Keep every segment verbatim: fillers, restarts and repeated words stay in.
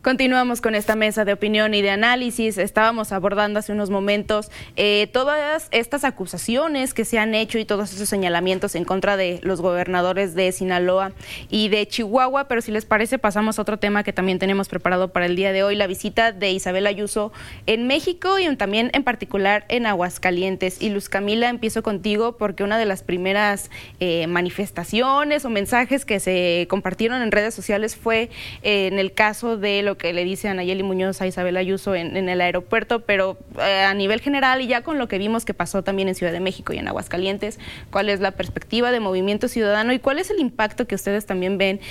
Continuamos con esta mesa de opinión y de análisis. Estábamos abordando hace unos momentos eh, todas estas acusaciones que se han hecho y todos esos señalamientos en contra de los gobernadores de Sinaloa y de Chihuahua, pero si les parece pasamos a otro tema que también tenemos preparado para el día de hoy, la visita de Isabel Ayuso en México y también en particular en Aguascalientes. Y Luz Camila, empiezo contigo porque una de las primeras eh, manifestaciones o mensajes que se compartieron en redes sociales fue eh, en el caso de lo que le dice a Nayeli Muñoz a Isabel Ayuso en, en el aeropuerto, pero eh, a nivel general y ya con lo que vimos que pasó también en Ciudad de México y en Aguascalientes, ¿cuál es la perspectiva de Movimiento Ciudadano y cuál es el impacto que ustedes también ven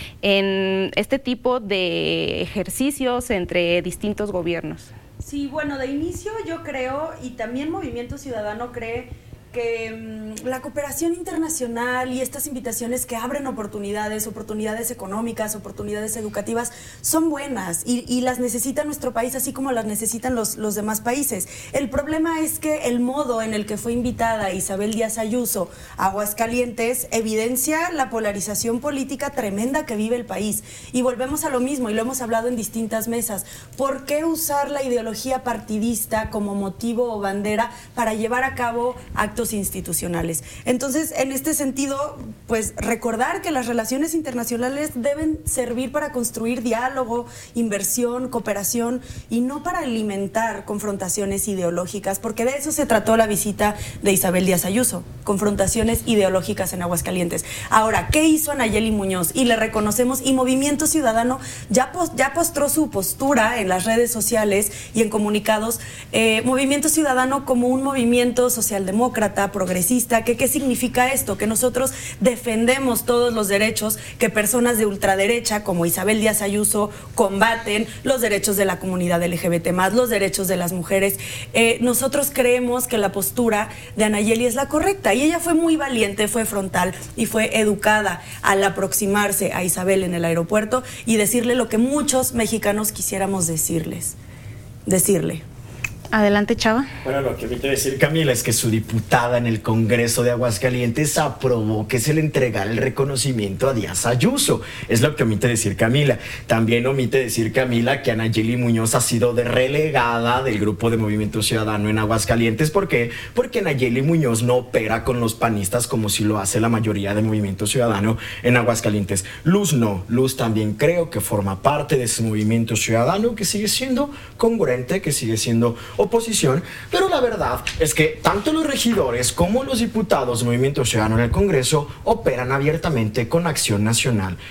en este tipo de ejercicios entre distintos gobiernos? Sí, bueno, de inicio yo creo, y también Movimiento Ciudadano cree, que mmm, la cooperación internacional y estas invitaciones que abren oportunidades, oportunidades económicas, oportunidades educativas, son buenas y, y las necesita nuestro país así como las necesitan los, los demás países. El problema es que el modo en el que fue invitada Isabel Díaz Ayuso a Aguascalientes evidencia la polarización política tremenda que vive el país. Y volvemos a lo mismo, y lo hemos hablado en distintas mesas. ¿Por qué usar la ideología partidista como motivo o bandera para llevar a cabo actos institucionales? Entonces, en este sentido, pues recordar que las relaciones internacionales deben servir para construir diálogo, inversión, cooperación y no para alimentar confrontaciones ideológicas, porque de eso se trató la visita de Isabel Díaz Ayuso, confrontaciones ideológicas en Aguascalientes. Ahora, ¿qué hizo Nayeli Muñoz? Y le reconocemos, y Movimiento Ciudadano ya, post, ya postró su postura en las redes sociales y en comunicados, eh, Movimiento Ciudadano como un movimiento socialdemócrata, progresista. ¿Qué, ¿Qué significa esto? Que nosotros defendemos todos los derechos que personas de ultraderecha como Isabel Díaz Ayuso combaten, los derechos de la comunidad L G B T más, los derechos de las mujeres. Eh, nosotros creemos que la postura de Anayeli es la correcta y ella fue muy valiente, fue frontal y fue educada al aproximarse a Isabel en el aeropuerto y decirle lo que muchos mexicanos quisiéramos decirles, decirle. Adelante, Chava. Bueno, lo que me quiere decir Camila es que su diputada en el Congreso de Aguascalientes aprobó que se le entregara el reconocimiento a Díaz Ayuso. Es lo que omite decir Camila. También omite decir Camila que Nayeli Muñoz ha sido de relegada del grupo de Movimiento Ciudadano en Aguascalientes. ¿Por qué? Porque Nayeli Muñoz no opera con los panistas como si lo hace la mayoría de Movimiento Ciudadano en Aguascalientes. Luz no. Luz también creo que forma parte de ese Movimiento Ciudadano que sigue siendo congruente, que sigue siendo oposición, pero la verdad es que tanto los regidores como los diputados de Movimiento Ciudadano en el Congreso operan abiertamente con Acción Nacional.